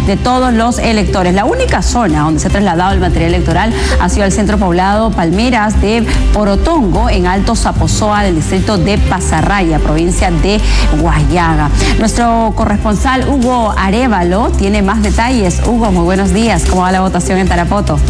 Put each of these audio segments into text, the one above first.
de todos los electores. La única zona donde se ha trasladado el material electoral ha sido el centro poblado Palmeras de Porotongo, en Alto Zaposoa, del distrito de Pasarraya, provincia de Guayaga. Nuestro corresponsal Hugo Arévalo tiene más detalles. Hugo, muy buenos días. ¿Cómo va la votación en Tarapoto?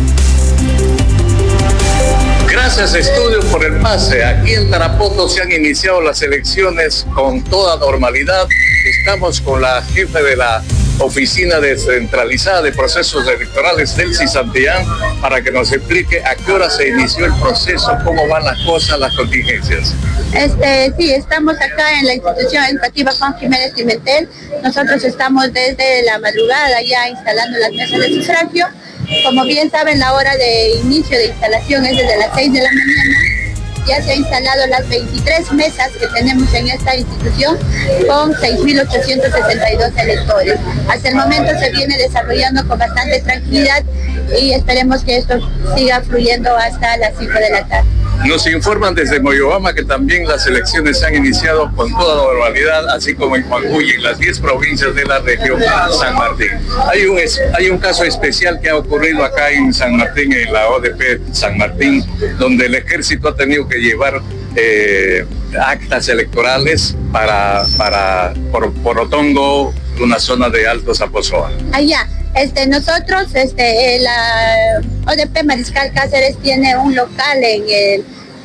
Gracias, estudio, por el pase. Aquí en Tarapoto se han iniciado las elecciones con toda normalidad. Estamos con la jefe de la Oficina Descentralizada de Procesos Electorales, Delcy Santillán, para que nos explique a qué hora se inició el proceso, cómo van las cosas, las contingencias. Sí, estamos acá en la institución educativa Juan Jiménez Pimentel. Nosotros estamos desde la madrugada ya instalando las mesas de sufragio. Como bien saben, la hora de inicio de instalación es desde las 6 de la mañana. Ya se han instalado las 23 mesas que tenemos en esta institución con 6.862 electores. Hasta el momento se viene desarrollando con bastante tranquilidad y esperemos que esto siga fluyendo hasta las 5 de la tarde. Nos informan desde Moyobamba que también las elecciones se han iniciado con toda normalidad, así como en Jujuy, en las 10 provincias de la región San Martín. Hay un caso especial que ha ocurrido acá en San Martín, en la ODP San Martín, donde el ejército ha tenido que llevar actas electorales por Porotongo, una zona de Alto Zaposoa. Allá. Nosotros, la ODP Mariscal Cáceres tiene un local en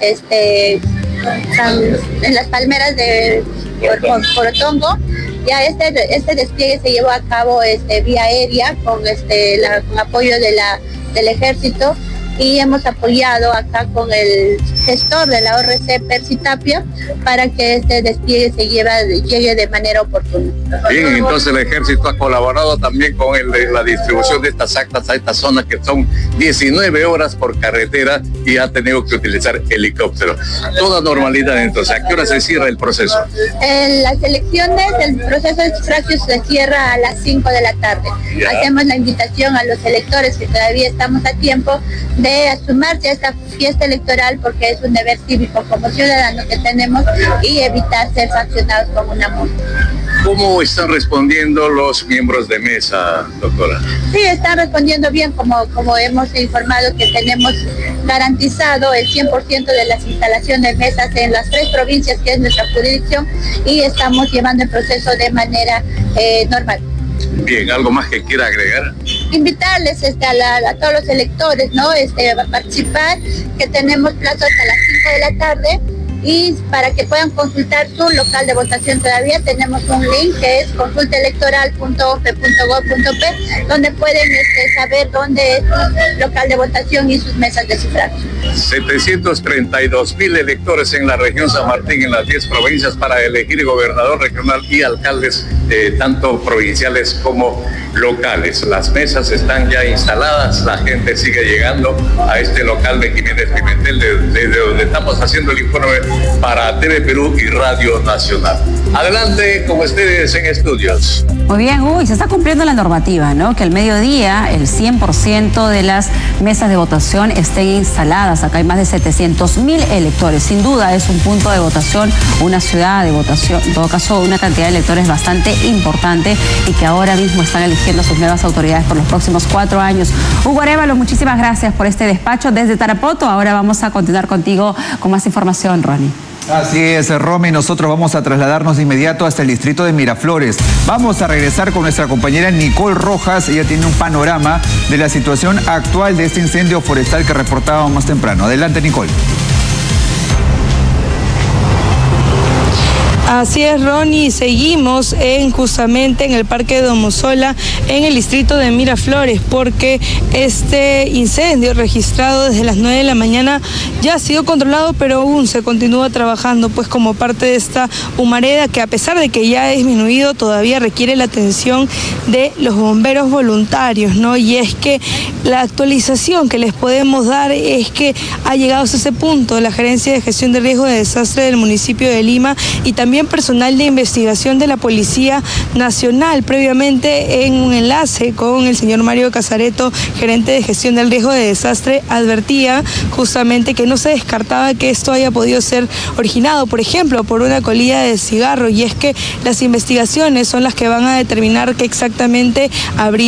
en las Palmeras de Porotongo. Ya este despliegue se llevó a cabo vía aérea con apoyo del ejército, y hemos apoyado acá con el gestor de la ORC, Percy Tapia, para que este despliegue llegue de manera oportuna. Bien, entonces el ejército ha colaborado también con la distribución de estas actas a esta zona, que son 19 horas por carretera, y ha tenido que utilizar helicóptero. Toda normalidad. Entonces, ¿a qué hora se cierra el proceso? Las elecciones, el proceso de sufragio se cierra a las 5 de la tarde. Ya. Hacemos la invitación a los electores, que todavía estamos a tiempo de sumarse a esta fiesta electoral, porque es un deber cívico como ciudadanos que tenemos, y evitar ser sancionados con una multa. ¿Cómo están respondiendo los miembros de mesa, doctora? Sí, están respondiendo bien, como hemos informado que tenemos garantizado el 100% de las instalaciones de mesas en las 3 provincias que es nuestra jurisdicción, y estamos llevando el proceso de manera normal. Bien, ¿algo más que quiera agregar? Invitarles a todos los electores, ¿no? A participar, que tenemos plazo hasta las 5 de la tarde, y para que puedan consultar su local de votación. Todavía tenemos un link que es consultaelectoral.ofe.gov.p, donde pueden saber dónde es su local de votación y sus mesas de sufragio. 732,000 electores en la región San Martín, en las 10 provincias, para elegir gobernador regional y alcaldes, tanto provinciales como locales. Las mesas están ya instaladas, la gente sigue llegando a este local de Jiménez Pimentel, desde donde estamos haciendo el informe para TV Perú y Radio Nacional. Adelante con ustedes en estudios. Muy bien, se está cumpliendo la normativa, ¿no? Que al mediodía el 100% de las mesas de votación estén instaladas. Acá hay más de 700,000 electores. Sin duda es un punto de votación, una ciudad de votación, en todo caso una cantidad de electores bastante importante, y que ahora mismo están eligiendo a sus nuevas autoridades por los próximos 4 años. Hugo Arévalo, muchísimas gracias por este despacho desde Tarapoto. Ahora vamos a continuar contigo con más información, Ronnie. Así es, Romy, nosotros vamos a trasladarnos de inmediato hasta el distrito de Miraflores. Vamos a regresar con nuestra compañera Nicole Rojas. Ella tiene un panorama de la situación actual de este incendio forestal que reportábamos más temprano. Adelante, Nicole. Así es, Ronnie, seguimos justamente en el Parque Domosola, en el distrito de Miraflores, porque este incendio registrado desde las 9 de la mañana ya ha sido controlado, pero aún se continúa trabajando, pues como parte de esta humareda que, a pesar de que ya ha disminuido, todavía requiere la atención de los bomberos voluntarios, ¿no? Y es que la actualización que les podemos dar es que ha llegado hasta ese punto la Gerencia de Gestión de Riesgo de Desastre del municipio de Lima, y también personal de investigación de la Policía Nacional. Previamente, en un enlace con el señor Mario Casareto, gerente de Gestión del Riesgo de Desastre, advertía justamente que no se descartaba que esto haya podido ser originado, por ejemplo, por una colilla de cigarro, y es que las investigaciones son las que van a determinar qué exactamente habría